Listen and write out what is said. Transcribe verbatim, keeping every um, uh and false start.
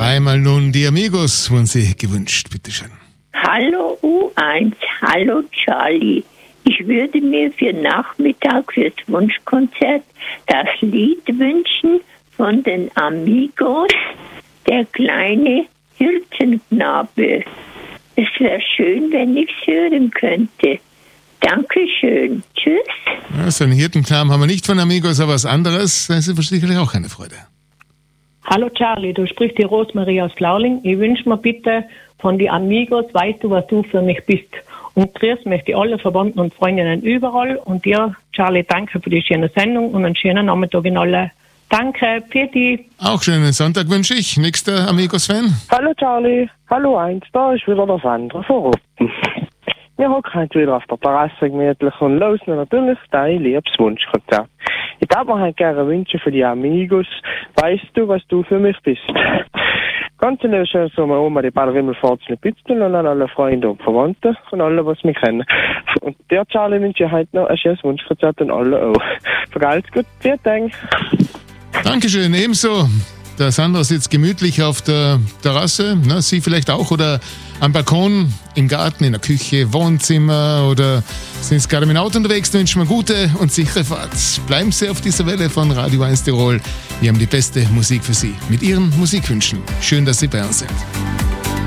Dreimal nun die Amigos wurden Sie gewünscht, bitteschön. Hallo U eins, hallo Charlie. Ich würde mir für Nachmittag fürs Wunschkonzert das Lied wünschen von den Amigos, der kleine Hirtenknabe. Es wäre schön, wenn ich es hören könnte. Dankeschön. Tschüss. Ja, so einen Hirtenknaben haben wir nicht von Amigos, aber was anderes, das ist sicherlich auch eine Freude. Hallo Charlie, du sprichst die Rosmarie aus Flauling. Ich wünsche mir bitte von die Amigos, weißt du, was du für mich bist. Und grüß möchte alle Verwandten und Freundinnen überall. Und dir, Charlie, danke für die schöne Sendung und einen schönen Nachmittag in alle. Danke, Peti. Auch schönen Sonntag wünsche ich. Nächster Amigos-Fan. Hallo Charlie, hallo eins, da ist wieder der Sandra von Ruppen. Wir hocken heute wieder auf der Terrasse gemütlich und hören natürlich dein liebes Wunschkonzert. Ich darf mir heute gerne wünschen für die Amigos, weißt du, was du für mich bist. Ganz schön so mal Oma, die Ballerwimmel fortschritt Pützl und an alle Freunde und Verwandten und alle, was mich kennen. Und der Charlie wünsche ich heute noch ein schönes Wunschkonzert und alle auch. Vergelt's gut, vielen Dank. Dankeschön, ebenso. Der Sandra sitzt gemütlich auf der Terrasse, ne, Sie vielleicht auch, oder am Balkon, im Garten, in der Küche, Wohnzimmer, oder sind Sie gerade mit dem Auto unterwegs, wünschen wir gute und sichere Fahrt. Bleiben Sie auf dieser Welle von Radio eins Tirol. Wir haben die beste Musik für Sie mit Ihren Musikwünschen. Schön, dass Sie bei uns sind.